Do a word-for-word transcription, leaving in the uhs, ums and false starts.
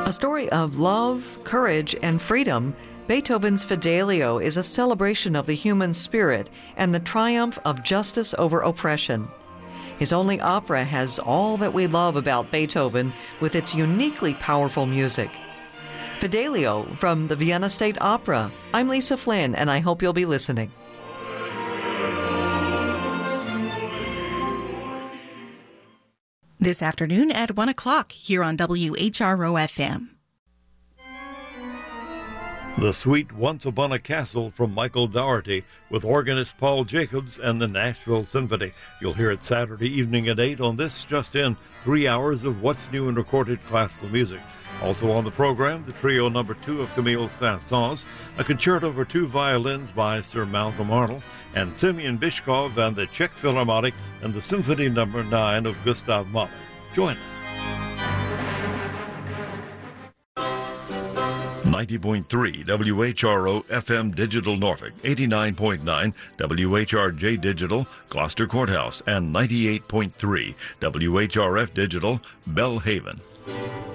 A story of love, courage, and freedom, Beethoven's Fidelio is a celebration of the human spirit and the triumph of justice over oppression. His only opera has all that we love about Beethoven with its uniquely powerful music. Fidelio from the Vienna State Opera. I'm Lisa Flynn, and I hope you'll be listening. This afternoon at one o'clock here on W H R O F M. The Suite Once Upon a Castle from Michael Dougherty with organist Paul Jacobs and the Nashville Symphony. You'll hear it Saturday evening at eight on this just in, three hours of what's new in recorded classical music. Also on the program, the trio number two of Camille Saint-Saëns, a concerto for two violins by Sir Malcolm Arnold, and Semyon Bychkov and the Czech Philharmonic and the Symphony number nine of Gustav Mahler. Join us. ninety point three W H R O F M Digital Norfolk, eighty-nine point nine W H R J Digital Gloucester Courthouse, and ninety-eight point three W H R F Digital Bellhaven.